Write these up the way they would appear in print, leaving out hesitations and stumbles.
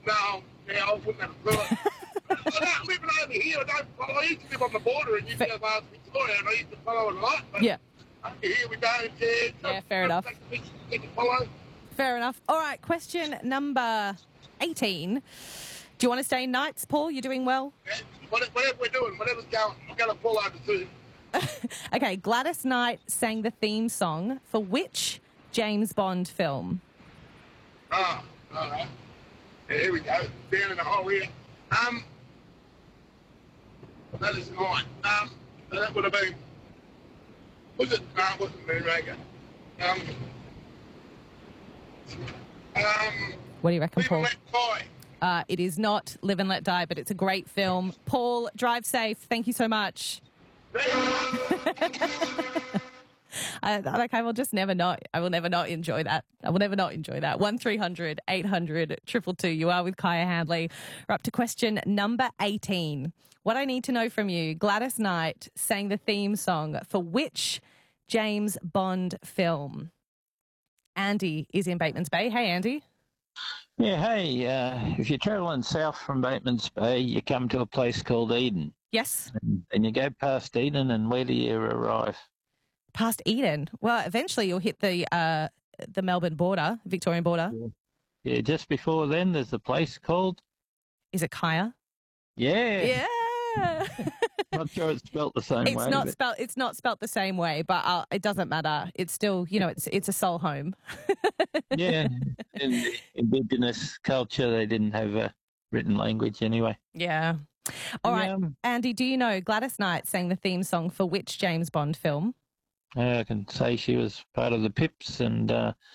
No, yeah, I wouldn't have a clue. I'm not living over here. I used to live on the border in New South Wales, Victoria, and I used to follow it a lot. But Yeah. over here we don't. Yeah, fair enough. Follow. Fair enough. All right, question number 18. Do you want to stay nights, Paul? You're doing well? Yeah, whatever we're doing, whatever's going, I'm going to pull over soon. Okay, Gladys Knight sang the theme song for which James Bond film? Oh, all right. Yeah, here we go. Down in the hole here. That is Knight. That would have been. Was it? No, it wasn't Moonraker. What do you reckon, Live Paul? and Let Die. It is not Live and Let Die, but it's a great film. Paul, drive safe. Thank you so much. I will just never not. I will never not enjoy that. I will never not enjoy that. 1300 800 222. You are with Kaya Handley. We're up to question number 18. What I need to know from you, Gladys Knight sang the theme song for which James Bond film? Andy is in Bateman's Bay. Hey, Andy. Yeah, hey, if you're travelling south from Bateman's Bay, you come to a place called Eden. Yes. And you go past Eden, and where do you arrive? Past Eden. Well, eventually you'll hit the Melbourne border, Victorian border. Yeah, just before then, there's a place called... Is it Kaya? Yeah. Yeah. Not sure it's spelt the same way. It's not spelt the same way, but it doesn't matter. It's still, it's a soul home. Yeah. In the Indigenous culture, they didn't have a written language anyway. Yeah. All right. Andy, do you know Gladys Knight sang the theme song for which James Bond film? I can say she was part of the Pips, and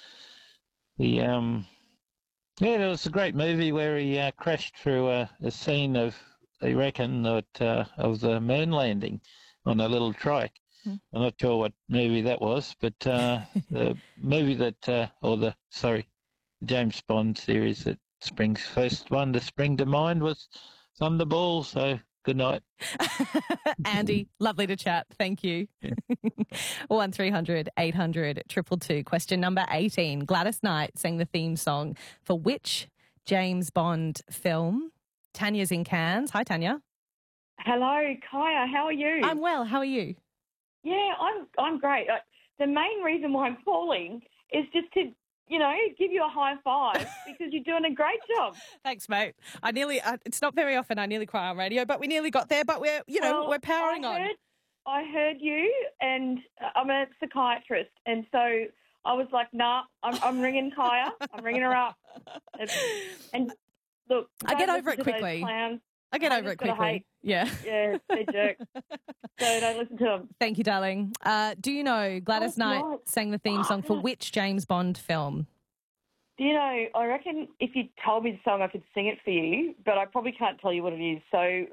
it was a great movie where he crashed through a scene of, they reckon, that of the moon landing on a little trike. I'm not sure what movie that was, but the movie that, the James Bond series that first one to spring to mind was Thunderball. So good night. Andy, lovely to chat. Thank you. Yeah. 1300 800 222. Question number 18. Gladys Knight sang the theme song for which James Bond film? Tanya's in Cairns. Hi, Tanya. Hello, Kaya. How are you? I'm well. How are you? Yeah, I'm great. The main reason why I'm calling is just to, give you a high five because you're doing a great job. Thanks, mate. It's not very often I nearly cry on radio, but we nearly got there. But we're powering on. I heard you, and I'm a psychiatrist, and so I was like, nah, I'm ringing Kaya. I'm ringing her up. And look, I get over it quickly. I get over it quickly. Yeah. Yeah, they're jerks. So don't listen to them. Thank you, darling. Do you know Gladys Knight sang the theme song for which James Bond film? Do you know, I reckon if you told me the song, I could sing it for you, but I probably can't tell you what it is. So,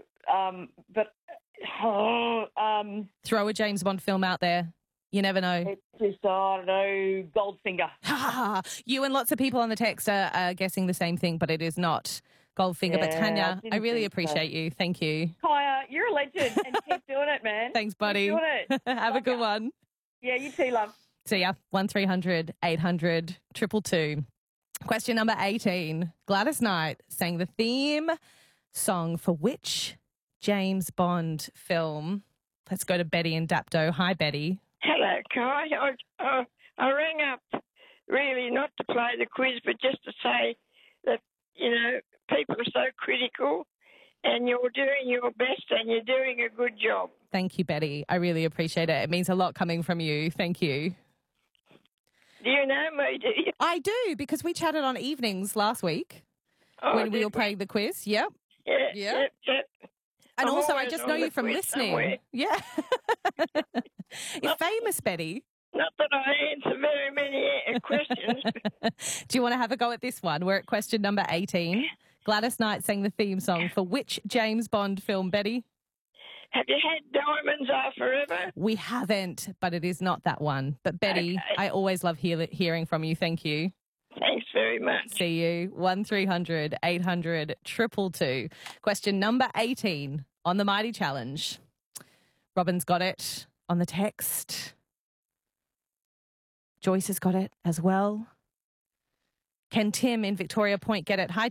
throw a James Bond film out there. You never know. It's just, I don't know, Goldfinger. You and lots of people on the text are guessing the same thing, but it is not Goldfinger. But Tanya, I really appreciate you. Thank you. Kaya, you're a legend, and keep doing it, man. Thanks, buddy. Keep doing it. Have a good one. Yeah, you too, love. See ya. 1300 800 222. Question number 18. Gladys Knight sang the theme song for which James Bond film? Let's go to Betty in Dapto. Hi, Betty. Hello, Kai. I rang up really not to play the quiz, but just to say that, people are so critical and you're doing your best and you're doing a good job. Thank you, Betty. I really appreciate it. It means a lot coming from you. Thank you. Do you know me, do you? I do, because we chatted on evenings last week when we were playing the quiz. Yep. Yeah. And I'm also, I always just on know the you from quiz listening. somewhere. Yeah. You're famous, Betty. Not that I answer very many questions. Do you want to have a go at this one? We're at question number 18. Gladys Knight sang the theme song for which James Bond film, Betty? Have you had Diamonds Are Forever? We haven't, but it is not that one. But Betty, I always love hearing from you. Thank you. Thanks very much. See you. 1300 800 222. Question number 18 on the Mighty Challenge. Robin's got it on the text. Joyce has got it as well. Can Tim in Victoria Point get it? Hi,